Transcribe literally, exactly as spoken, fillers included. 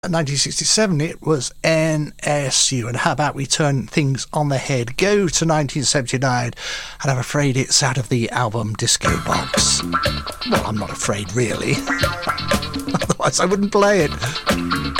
nineteen sixty-seven, it was N S U. And how about we turn things on the head? Go to nineteen seventy-nine, and I'm afraid it's out of the album Disco Box. Well, I'm not afraid, really. Otherwise, I wouldn't play it.